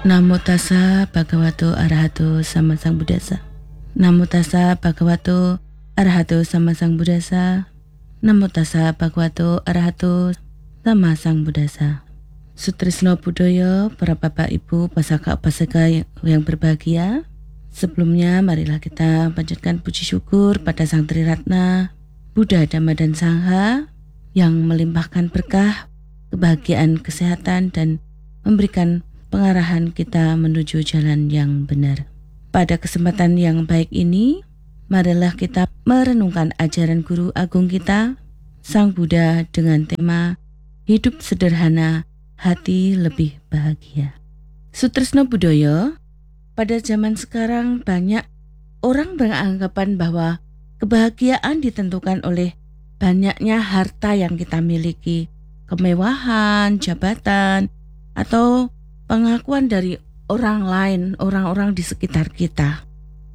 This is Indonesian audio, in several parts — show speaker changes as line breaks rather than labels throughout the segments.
Namo tassa bhagavato arahato sama sang buddhassa. Namo tassa bhagavato arahato sama sang buddhassa. Namo tassa bhagavato arahato sama sang buddhassa. Sutrisno Budaya, para bapak ibu pasaka-pasaka yang berbahagia. Sebelumnya marilah kita panjatkan puji syukur pada Sang Triratna, Buddha, Dhamma dan Sangha yang melimpahkan berkah, kebahagiaan, kesehatan dan memberikan pengarahan kita menuju jalan yang benar. Pada kesempatan yang baik ini, marilah kita merenungkan ajaran guru agung kita, Sang Buddha, dengan tema Hidup Sederhana, Hati Lebih Bahagia. Sutrisno Budaya, pada zaman sekarang banyak orang beranggapan bahwa kebahagiaan ditentukan oleh banyaknya harta yang kita miliki, kemewahan, jabatan, atau pengakuan dari orang lain, orang-orang di sekitar kita.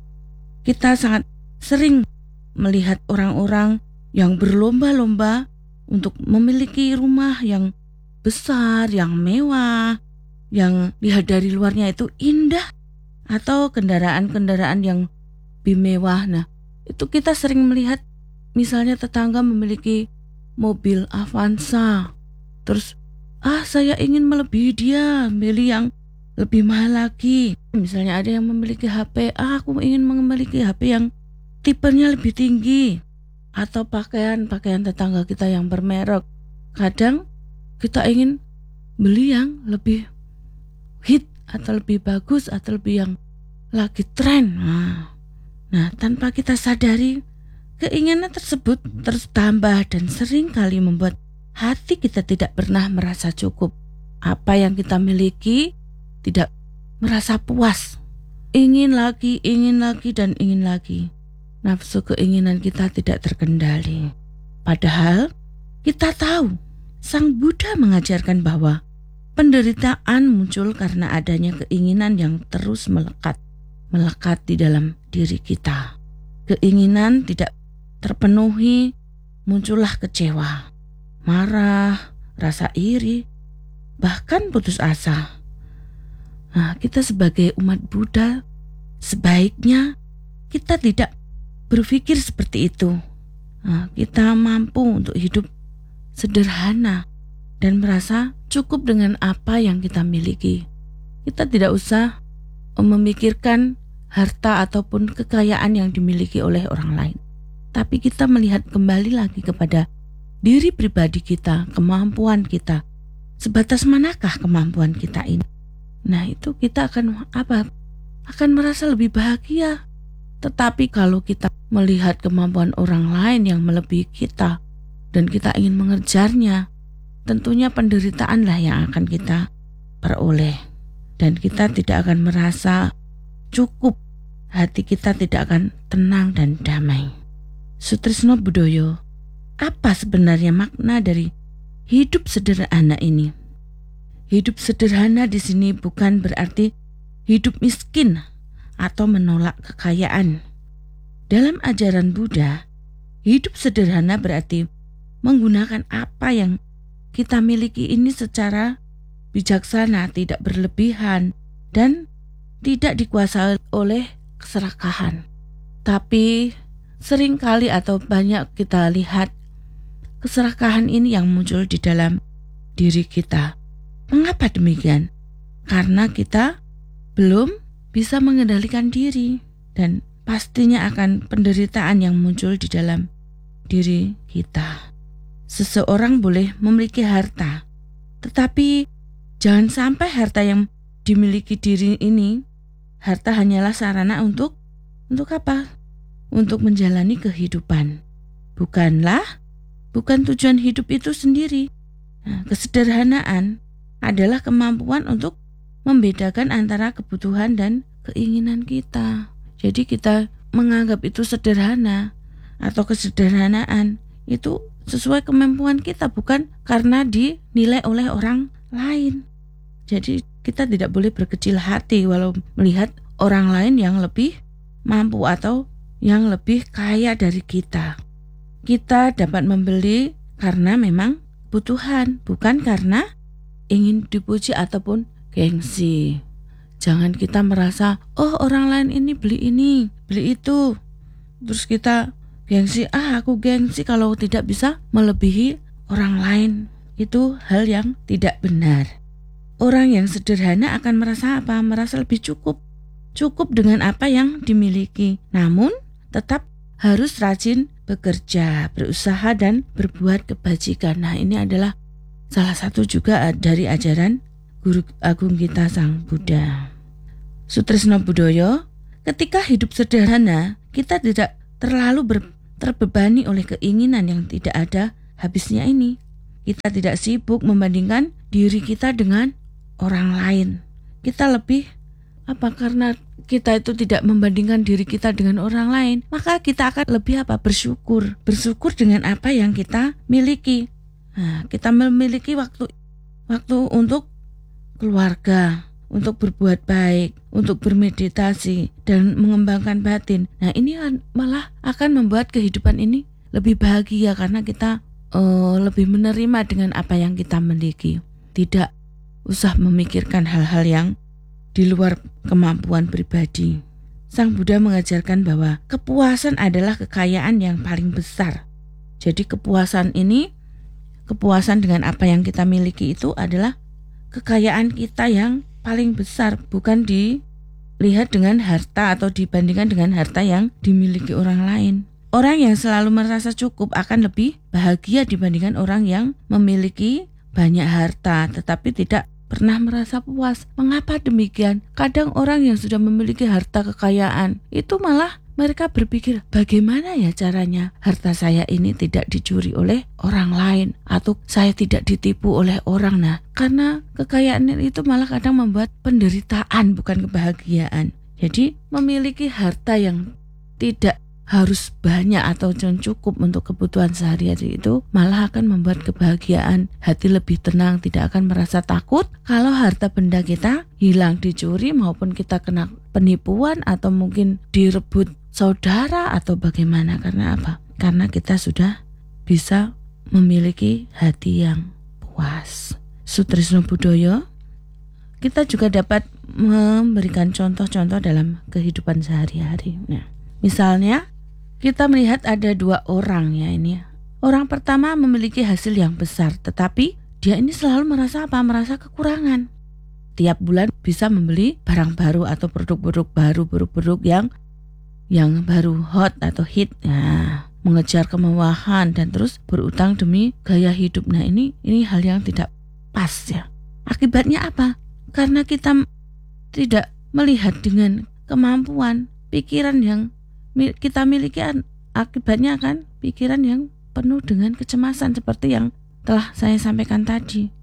Kita sangat sering melihat orang-orang yang berlomba-lomba untuk memiliki rumah yang besar, yang mewah, yang lihat dari luarnya itu indah, atau kendaraan-kendaraan yang lebih mewah. Nah, itu kita sering melihat misalnya tetangga memiliki mobil Avanza, terus saya ingin melebihi dia, beli yang lebih mahal lagi. Misalnya ada yang memiliki HP, aku ingin memiliki HP yang tipenya lebih tinggi. Atau pakaian tetangga kita yang bermerek. Kadang kita ingin beli yang lebih hit atau lebih bagus atau lebih yang lagi tren. Nah, tanpa kita sadari, keinginan tersebut terus tambah dan sering kali membuat hati kita tidak pernah merasa cukup. Apa yang kita miliki tidak merasa puas. Ingin lagi dan ingin lagi. Nafsu keinginan kita tidak terkendali. Padahal kita tahu Sang Buddha mengajarkan bahwa penderitaan muncul karena adanya keinginan yang terus melekat di dalam diri kita. Keinginan tidak terpenuhi, muncullah kecewa, marah, rasa iri, bahkan putus asa. Nah, kita sebagai umat Buddha sebaiknya kita tidak berpikir seperti itu. Nah, kita mampu untuk hidup sederhana dan merasa cukup dengan apa yang kita miliki. Kita tidak usah memikirkan harta ataupun kekayaan yang dimiliki oleh orang lain. Tapi kita melihat kembali lagi kepada diri pribadi kita, kemampuan kita. Sebatas manakah kemampuan kita ini? Nah, itu kita akan merasa lebih bahagia. Tetapi kalau kita melihat kemampuan orang lain yang melebihi kita dan kita ingin mengejarnya, tentunya penderitaanlah yang akan kita peroleh. Dan kita tidak akan merasa cukup. Hati kita tidak akan tenang dan damai. Sutrisno Budaya, apa sebenarnya makna dari hidup sederhana ini? Hidup sederhana di sini bukan berarti hidup miskin atau menolak kekayaan. Dalam ajaran Buddha, hidup sederhana berarti menggunakan apa yang kita miliki ini secara bijaksana, tidak berlebihan, dan tidak dikuasai oleh keserakahan. Tapi seringkali atau banyak kita lihat keserakahan ini yang muncul di dalam diri kita. Mengapa demikian? Karena kita belum bisa mengendalikan diri dan pastinya akan penderitaan yang muncul di dalam diri kita. Seseorang boleh memiliki harta, tetapi jangan sampai harta yang dimiliki diri ini, harta hanyalah sarana untuk apa? Untuk menjalani kehidupan. Bukan tujuan hidup itu sendiri. Nah, kesederhanaan adalah kemampuan untuk membedakan antara kebutuhan dan keinginan kita. Jadi kita menganggap itu sederhana atau kesederhanaan itu sesuai kemampuan kita, bukan karena dinilai oleh orang lain. Jadi kita tidak boleh berkecil hati walau melihat orang lain yang lebih mampu atau yang lebih kaya dari kita. Kita dapat membeli karena memang kebutuhan, bukan karena ingin dipuji ataupun gengsi. Jangan kita merasa, oh orang lain ini, beli itu. Terus kita gengsi, aku gengsi kalau tidak bisa melebihi orang lain. Itu hal yang tidak benar. Orang yang sederhana akan merasa apa? Merasa lebih cukup. Cukup dengan apa yang dimiliki. Namun tetap harus rajin bekerja, berusaha dan berbuat kebajikan. Nah, ini adalah salah satu juga dari ajaran Guru Agung kita Sang Buddha. Sutrisno Budoyo, ketika hidup sederhana, kita tidak terlalu terbebani oleh keinginan yang tidak ada habisnya ini. Kita tidak sibuk membandingkan diri kita dengan orang lain. Kita lebih karena kita itu tidak membandingkan diri kita dengan orang lain, maka kita akan lebih bersyukur. Bersyukur dengan apa yang kita miliki. Nah, kita memiliki waktu untuk keluarga, untuk berbuat baik, untuk bermeditasi dan mengembangkan batin. Nah, ini malah akan membuat kehidupan ini lebih bahagia karena kita lebih menerima dengan apa yang kita miliki. Tidak usah memikirkan hal-hal yang di luar kemampuan pribadi. Sang Buddha mengajarkan bahwa kepuasan adalah kekayaan yang paling besar. Jadi kepuasan dengan apa yang kita miliki itu adalah kekayaan kita yang paling besar, bukan dilihat dengan harta atau dibandingkan dengan harta yang dimiliki orang lain. Orang yang selalu merasa cukup akan lebih bahagia dibandingkan orang yang memiliki banyak harta tetapi tidak pernah merasa puas. Mengapa demikian? Kadang orang yang sudah memiliki harta kekayaan itu malah mereka berpikir, bagaimana ya caranya harta saya ini tidak dicuri oleh orang lain atau saya tidak ditipu oleh orang. Nah, karena kekayaan itu malah kadang membuat penderitaan, bukan kebahagiaan. Jadi memiliki harta yang tidak harus banyak atau cukup untuk kebutuhan sehari-hari itu malah akan membuat kebahagiaan, hati lebih tenang, tidak akan merasa takut kalau harta benda kita hilang, dicuri maupun kita kena penipuan atau mungkin direbut saudara atau bagaimana. Karena apa? Karena kita sudah bisa memiliki hati yang puas. Sutrisno Budoyo, kita juga dapat memberikan contoh-contoh dalam kehidupan sehari-hari. Nah, misalnya kita melihat ada dua orang ya ini. Orang pertama memiliki hasil yang besar, tetapi dia ini selalu merasa Merasa kekurangan. Tiap bulan bisa membeli barang baru atau produk-produk baru, produk yang baru hot atau hit. Nah, mengejar kemewahan dan terus berutang demi gaya hidup. Nah, ini hal yang tidak pas ya. Akibatnya apa? Karena kita tidak melihat dengan kemampuan, pikiran yang kita miliki, akibatnya akan pikiran yang penuh dengan kecemasan seperti yang telah saya sampaikan tadi.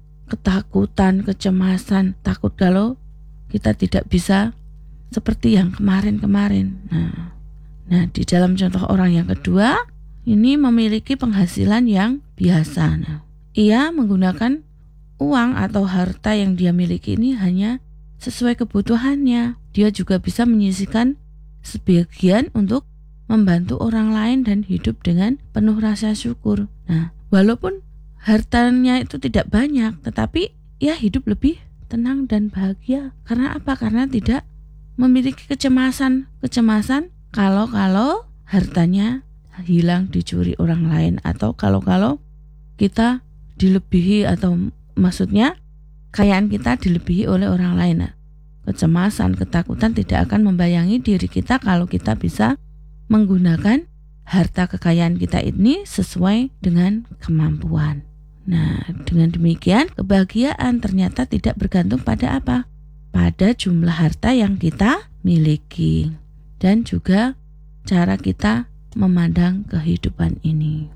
Ketakutan, kecemasan, takut kalau kita tidak bisa seperti yang kemarin-kemarin. Nah, di dalam contoh orang yang kedua, ini memiliki penghasilan yang biasa. Nah, ia menggunakan uang atau harta yang dia miliki ini hanya sesuai kebutuhannya. Dia juga bisa menyisihkan sebagian untuk membantu orang lain dan hidup dengan penuh rasa syukur. Nah, walaupun hartanya itu tidak banyak, tetapi ia hidup lebih tenang dan bahagia. Karena apa? Karena tidak memiliki kecemasan kalau hartanya hilang, dicuri orang lain, atau kalau kita dilebihi, atau maksudnya kekayaan kita dilebihi oleh orang lain. Nah, kecemasan, ketakutan tidak akan membayangi diri kita kalau kita bisa menggunakan harta kekayaan kita ini sesuai dengan kemampuan. Nah, dengan demikian kebahagiaan ternyata tidak bergantung pada apa? Pada jumlah harta yang kita miliki dan juga cara kita memandang kehidupan ini.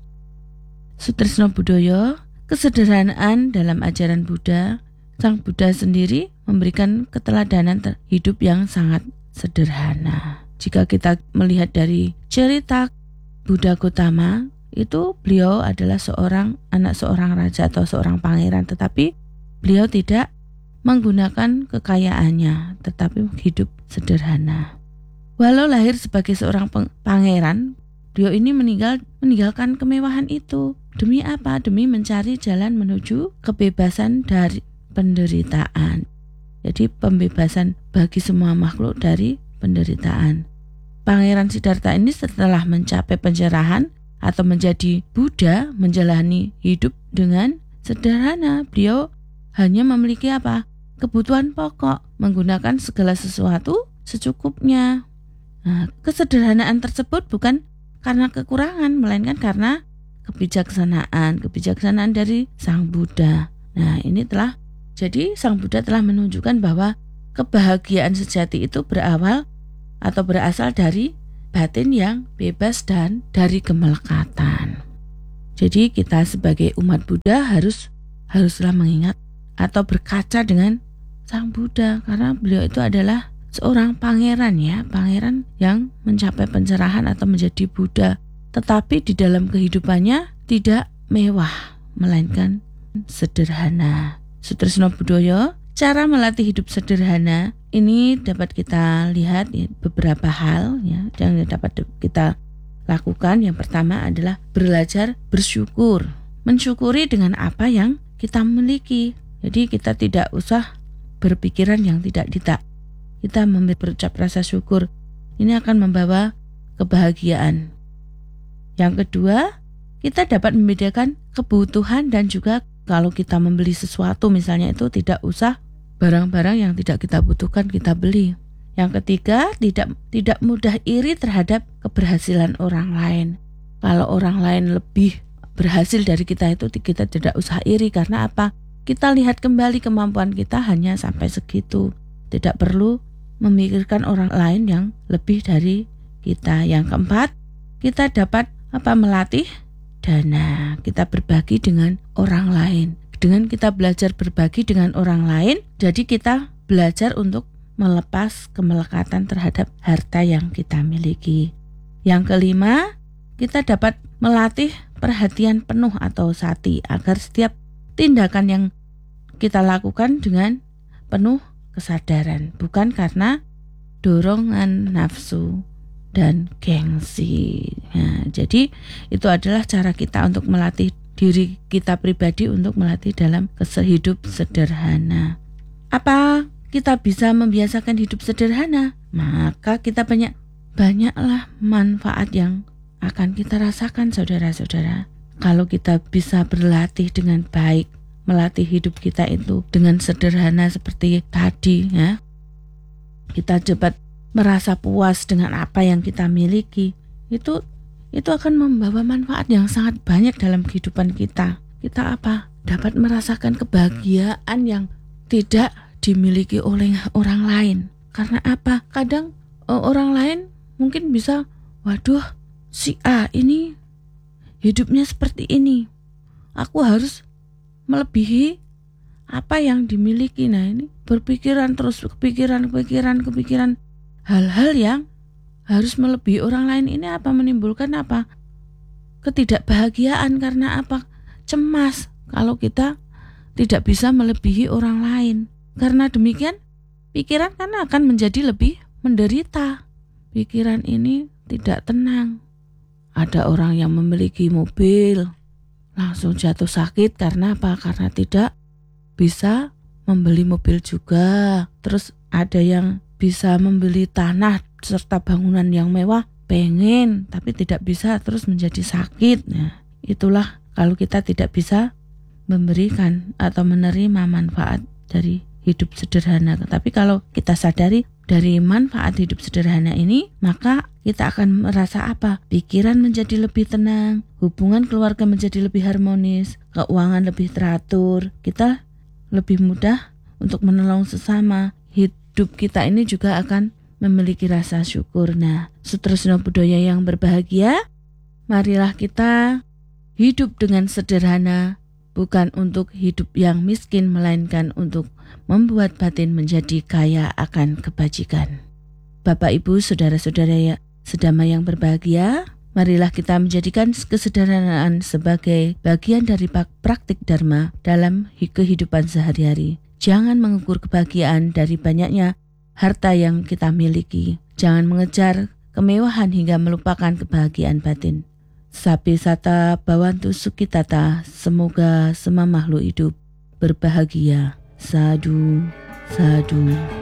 Sutrisno Budoyo, kesederhanaan dalam ajaran Buddha. Sang Buddha sendiri memberikan keteladanan hidup yang sangat sederhana. Jika kita melihat dari cerita Buddha Gautama, itu beliau adalah anak seorang raja atau seorang pangeran, tetapi beliau tidak menggunakan kekayaannya, tetapi hidup sederhana. Walau lahir sebagai seorang pangeran, beliau ini meninggalkan kemewahan itu. Demi apa? Demi mencari jalan menuju kebebasan dari penderitaan. Jadi pembebasan bagi semua makhluk dari penderitaan. Pangeran Siddhartha ini setelah mencapai pencerahan atau menjadi Buddha, menjalani hidup dengan sederhana. Beliau hanya memiliki apa? Kebutuhan pokok, menggunakan segala sesuatu secukupnya. Nah, kesederhanaan tersebut bukan karena kekurangan, melainkan karena kebijaksanaan dari Sang Buddha. Nah, jadi Sang Buddha telah menunjukkan bahwa kebahagiaan sejati itu berasal dari batin yang bebas dan dari kemelekatan. Jadi kita sebagai umat Buddha haruslah mengingat atau berkaca dengan Sang Buddha, karena beliau itu adalah seorang pangeran yang mencapai pencerahan atau menjadi Buddha, tetapi di dalam kehidupannya tidak mewah, melainkan sederhana. Sutresno Budoyo, cara melatih hidup sederhana ini dapat kita lihat beberapa hal yang dapat kita lakukan. Yang pertama adalah belajar bersyukur, mensyukuri dengan apa yang kita miliki. Jadi kita tidak usah berpikiran yang tidak. Kita berucap rasa syukur, ini akan membawa kebahagiaan. Yang kedua, kita dapat membedakan kebutuhan dan juga kalau kita membeli sesuatu misalnya itu tidak usah barang-barang yang tidak kita butuhkan kita beli. Yang ketiga, tidak mudah iri terhadap keberhasilan orang lain. Kalau orang lain lebih berhasil dari kita itu kita tidak usah iri, karena apa? Kita lihat kembali kemampuan kita hanya sampai segitu. Tidak perlu memikirkan orang lain yang lebih dari kita. Yang keempat, kita dapat melatih dana. Kita berbagi dengan orang lain. Dengan kita belajar berbagi dengan orang lain, jadi kita belajar untuk melepas kemelekatan terhadap harta yang kita miliki. Yang kelima, kita dapat melatih perhatian penuh atau sati agar setiap tindakan yang kita lakukan dengan penuh kesadaran, bukan karena dorongan nafsu dan gengsi. Nah, jadi itu adalah cara kita untuk melatih diri kita pribadi untuk melatih dalam hidup sederhana. Apa kita bisa membiasakan hidup sederhana? Maka kita banyaklah manfaat yang akan kita rasakan, saudara-saudara. Kalau kita bisa berlatih dengan baik, melatih hidup kita itu dengan sederhana seperti tadi, ya. Kita dapat merasa puas dengan apa yang kita miliki. Itu akan membawa manfaat yang sangat banyak dalam kehidupan kita. Kita dapat merasakan kebahagiaan yang tidak dimiliki oleh orang lain. Karena apa? Kadang orang lain mungkin bisa, waduh, si A ini hidupnya seperti ini. Aku harus melebihi apa yang dimiliki. Nah, ini berpikiran terus, kepikiran hal-hal yang harus melebihi orang lain. Ini menimbulkan ketidakbahagiaan. Karena cemas kalau kita tidak bisa melebihi orang lain. Karena demikian pikiran akan menjadi lebih menderita. Pikiran ini tidak tenang. Ada orang yang memiliki mobil langsung jatuh sakit karena karena tidak bisa membeli mobil juga. Terus ada yang bisa membeli tanah serta bangunan yang mewah, pengen tapi tidak bisa, terus menjadi sakit. Nah, itulah kalau kita tidak bisa memberikan atau menerima manfaat dari hidup sederhana. Tapi kalau kita sadari dari manfaat hidup sederhana ini, maka kita akan merasa pikiran menjadi lebih tenang, hubungan keluarga menjadi lebih harmonis, keuangan lebih teratur, kita lebih mudah untuk menolong sesama. Hidup kita ini juga akan memiliki rasa syukur. Nah, Sutresno Budoyo yang berbahagia, marilah kita hidup dengan sederhana, bukan untuk hidup yang miskin, melainkan untuk membuat batin menjadi kaya akan kebajikan. Bapak, Ibu, saudara-saudara sedama yang berbahagia, marilah kita menjadikan kesederhanaan sebagai bagian dari praktik dharma dalam kehidupan sehari-hari. Jangan mengukur kebahagiaan dari banyaknya harta yang kita miliki. Jangan mengejar kemewahan hingga melupakan kebahagiaan batin. Sapi sata bawantu sukitata, semoga semua makhluk hidup berbahagia. Sadhu, Sadhu.